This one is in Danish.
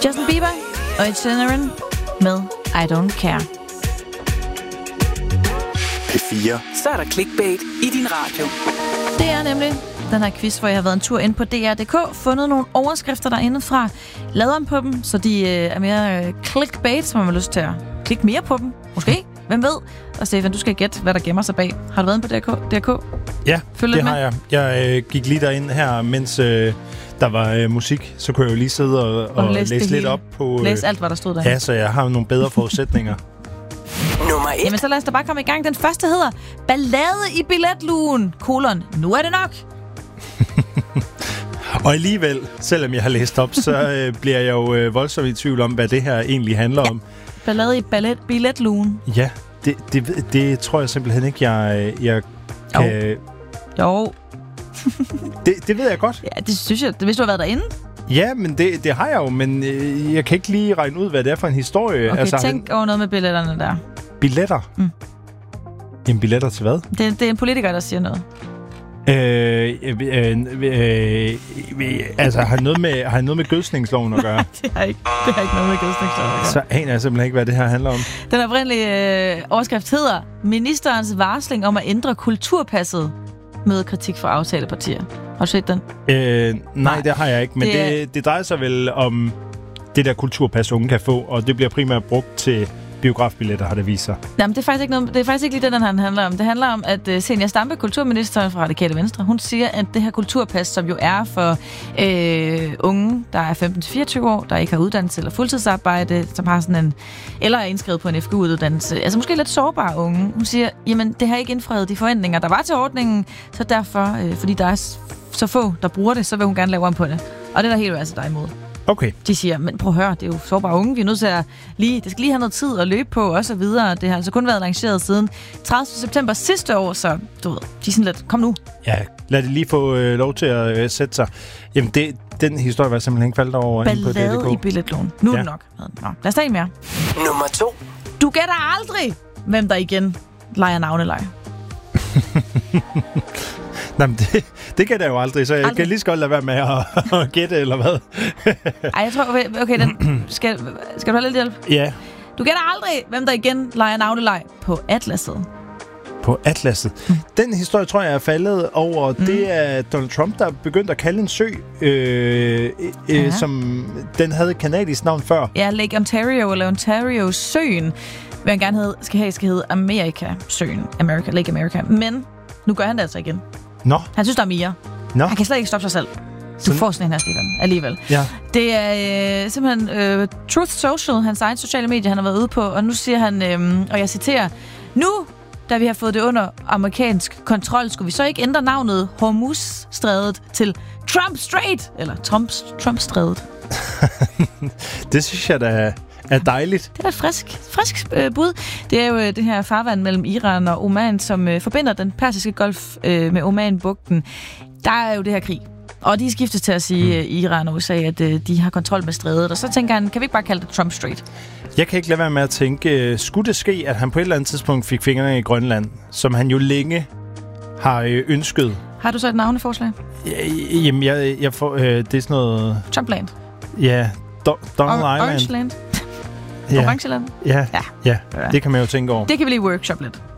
Justin Bieber og Ed Sheeran med I Don't Care. P4. Så er der clickbait i din radio. Det er nemlig den her quiz, hvor jeg har været en tur ind på DR.dk, fundet nogle overskrifter derinde fra, lavet om på dem, så de er mere clickbait, som man har lyst til at klikke mere på dem. Måske. Hvem ved? Og Stefan, du skal gætte, hvad der gemmer sig bag. Har du været inde på DRK? Ja, Følg det har jeg. Jeg gik lige derind her, mens der var musik. Så kunne jeg jo lige sidde og læse lidt op på... Læs alt, hvad der stod der. Ja, så jeg har nogle bedre forudsætninger. Nummer 1. Jamen, så lad os da bare komme i gang. Den første hedder Ballade i billetlugen, : Nu er det nok. Og alligevel, selvom jeg har læst op, så bliver jeg jo voldsomt i tvivl om, hvad det her egentlig handler om. Ballade i billetlugen. Ja, det tror jeg simpelthen ikke, jeg kan... Jo. Det ved jeg godt. Ja, det synes jeg, hvis du har været derinde. Ja, men det har jeg jo, men jeg kan ikke lige regne ud, hvad det er for en historie. Okay, altså, tænk over noget med billetterne der. Billetter? Jamen, billetter til hvad? Det er en politiker, der siger noget. Altså, har det noget med gødsningsloven at gøre? det har ikke noget med gødsningsloven at gøre. Så aner jeg simpelthen ikke, hvad det her handler om. Den oprindelige overskrift hedder Ministerens varsling om at ændre kulturpasset med kritik fra aftalepartier. Har du set den? Nej, det har jeg ikke, men det drejer sig vel om det der kulturpas, unge kan få, og det bliver primært brugt til biografbilletter, har det vist sig. Jamen, det er faktisk ikke lige det, den handler om. Det handler om, at Zenia Stampe, kulturministeren fra Radikale Venstre, hun siger, at det her kulturpas, som jo er for unge, der er 15-24 år, der ikke har uddannelse eller fuldtidsarbejde, som har sådan en, eller er indskrevet på en FGU-uddannelse, altså måske lidt sårbare unge. Hun siger, jamen, det har ikke indfriet de forventninger, der var til ordningen, så derfor, fordi der er så få, der bruger det, så vil hun gerne lave om på det. Og det er der helt altså der imod. Okay. De siger, men prøv at høre, det er jo sårbare unge, vi er nødt til at det skal lige have noget tid at løbe på, og så videre. Det har altså kun været lanceret siden 30. september sidste år, så du ved, de er sådan lidt, kom nu. Ja, lad det lige få lov til at sætte sig. Jamen, den historie var simpelthen ikke faldet over inde på DDK. Ballade i billetloven. Nu er det nok. Nå, lad os tage en mere. Nummer 2. Du gætter aldrig, hvem der igen leger navneleje. Nej, men det kan jeg jo aldrig, så jeg kan lige så godt lade være med at gætte, eller hvad? Ej, jeg tror, okay, skal du have lidt hjælp? Ja. Du gætter aldrig, hvem der igen leger navnelej på Atlaset. På Atlaset. Den historie, tror jeg, er faldet over. Det er Donald Trump, der begyndte at kalde en sø, som den havde et kanadisk navn før. Ja, Lake Ontario, eller Ontario-søen, vil han gerne skal hedde Amerika-søen. Lake America. Men nu gør han det altså igen. Nå. Han synes, der er mere. Nå. Han kan slet ikke stoppe sig selv. Du får sådan en her, Stefan, alligevel. Ja. Det er simpelthen Truth Social, hans egen sociale medier, han har været ude på, og nu siger han, og jeg citerer, nu, da vi har fået det under amerikansk kontrol, skulle vi så ikke ændre navnet Hormuz-strædet til Trump Strait, eller Trump-strædet. Det synes jeg da er dejligt. Det er et frisk bud. Det er jo det her farvand mellem Iran og Oman, som forbinder den persiske golf med Oman-bugten. Der er jo det her krig. Og de skiftes til at sige Iran og USA, at de har kontrol med strædet. Og så tænker han, kan vi ikke bare kalde det Trump Strait? Jeg kan ikke lade være med at tænke, skulle det ske, at han på et eller andet tidspunkt fik fingrene i Grønland, som han jo længe har ønsket? Har du så et navneforslag? Jamen, jeg får, det er sådan noget... Trumpland? Ja, Donald Island. Orangeland? Ja. Orangeland? Ja, det kan man jo tænke over. Det kan vi lige workshop lidt.